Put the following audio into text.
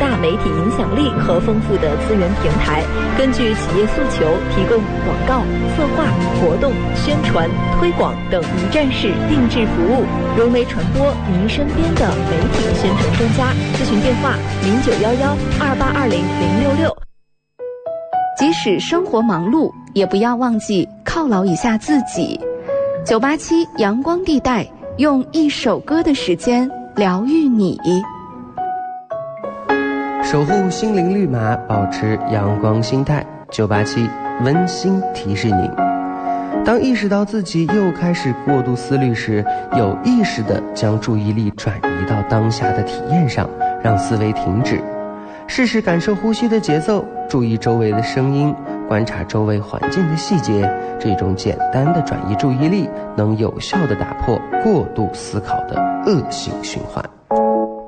大媒体影响力和丰富的资源平台，根据企业诉求提供广告、策划、活动、宣传、推广等一站式定制服务，融为传播您身边的媒体宣传专家。咨询电话0911282006。 即使生活忙碌，也不要忘记犒劳一下自己。987阳光地带，用一首歌的时间疗愈你。 守护心灵绿码，保持阳光心态。987温馨提示您，当意识到自己又开始过度思虑时，有意识地将注意力转移到当下的体验上，让思维停止，试试感受呼吸的节奏，注意周围的声音，观察周围环境的细节。这种简单的转移注意力能有效地打破过度思考的恶性循环。